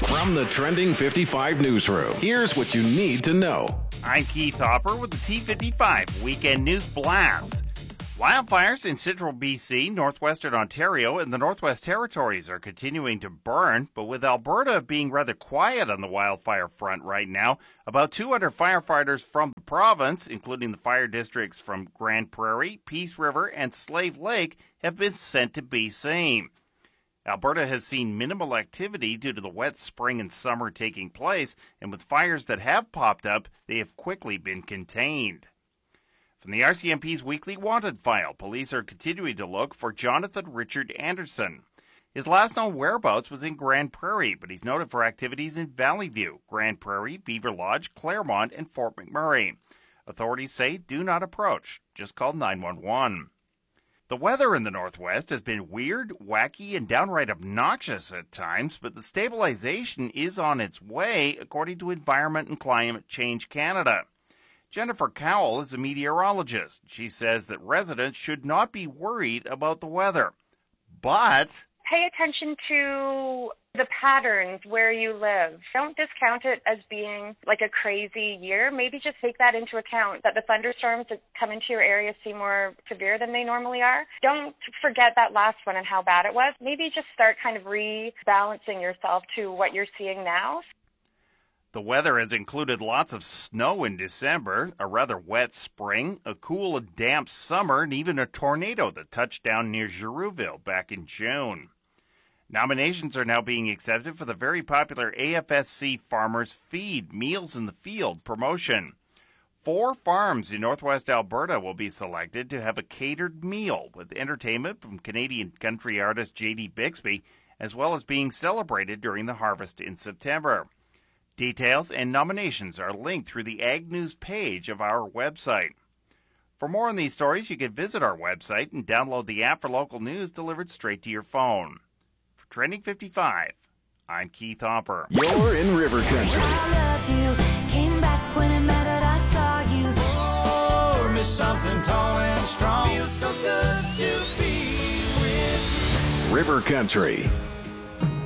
From the Trending 55 newsroom, here's what you need to know. I'm Keith Hopper with the T55 Weekend News Blast. Wildfires in central BC, northwestern Ontario, and the Northwest Territories are continuing to burn, but with Alberta being rather quiet on the wildfire front right now, about 200 firefighters from the province, including the fire districts from Grande Prairie, Peace River, and Slave Lake, have been sent to BC. Alberta has seen minimal activity due to the wet spring and summer taking place, and with fires that have popped up, they have quickly been contained. From the RCMP's weekly wanted file, police are continuing to look for Jonathan Richard Anderson. His last known whereabouts was in Grande Prairie, but he's noted for activities in Valley View, Grande Prairie, Beaver Lodge, Claremont, and Fort McMurray. Authorities say do not approach. Just call 911. The weather in the Northwest has been weird, wacky, and downright obnoxious at times, but the stabilization is on its way, according to Environment and Climate Change Canada. Jennifer Cowell is a meteorologist. She says that residents should not be worried about the weather. But pay attention to the patterns where you live. Don't discount it as being like a crazy year. Maybe just take that into account, that the thunderstorms that come into your area seem more severe than they normally are. Don't forget that last one and how bad it was. Maybe just start kind of rebalancing yourself to what you're seeing now. The weather has included lots of snow in December, a rather wet spring, a cool and damp summer, and even a tornado that touched down near Girouville back in June. Nominations are now being accepted for the very popular AFSC Farmers Feed Meals in the Field promotion. 4 farms in northwest Alberta will be selected to have a catered meal with entertainment from Canadian country artist J.D. Bixby, as well as being celebrated during the harvest in September. Details and nominations are linked through the Ag News page of our website. For more on these stories, you can visit our website and download the app for local news delivered straight to your phone. For Trending 55, I'm Keith Hopper. You're in River Country. I loved you, came back when I met it, I saw you. Oh, miss something tall and strong. Feels so good to be with you. River Country.